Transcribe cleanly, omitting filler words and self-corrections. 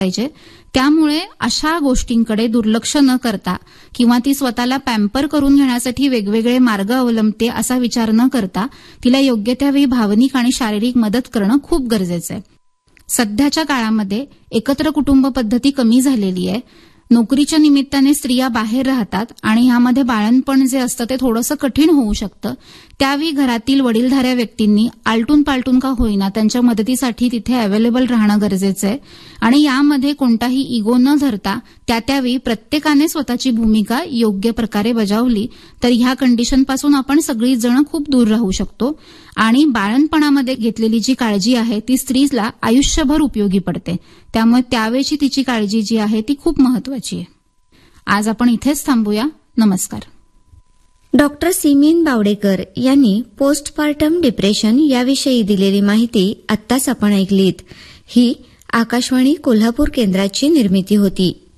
पाहिजे. त्यामुळे अशा गोष्टींकडे दुर्लक्ष न करता किंवा ती स्वतःला पॅम्पर करून घेण्यासाठी वेगवेगळे मार्ग अवलंबते असा विचार न करता तिला योग्य त्यावेळी भावनिक आणि शारीरिक मदत करणं खूप गरजेचं आहे. सध्याच्या काळामध्ये एकत्र कुटुंब पद्धती कमी झालेली आहे. नोकरीच्या निमित्ताने स्त्रिया बाहेर राहतात आणि ह्यामध्ये बाळंतपण जे असतं ते थोडंसं कठीण होऊ शकतं. त्यावेळी घरातील वडीलधाऱ्या व्यक्तींनी आलटून पालटून का होईना त्यांच्या मदतीसाठी तिथे अवेलेबल राहणं गरजेचं आहे. आणि यामध्ये कोणताही इगो न धरता त्यावेळी प्रत्येकाने स्वतःची भूमिका योग्य प्रकारे बजावली तर ह्या कंडिशनपासून आपण सगळी जण खूप दूर राहू शकतो. आणि बाळंतपणामध्ये घेतलेली जी काळजी आहे ती स्त्रीला आयुष्यभर उपयोगी पडते. त्यामुळे त्यावेळची तिची काळजी जी आहे ती खूप महत्वाची आहे. आज आपण इथेच थांबूया. नमस्कार. डॉक्टर सिमीन बावडेकर यांनी पोस्टपार्टम डिप्रेशन याविषयी दिलेली माहिती आत्ताच आपण ऐकलीत. ही आकाशवाणी कोल्हापूर केंद्राची निर्मिती होती.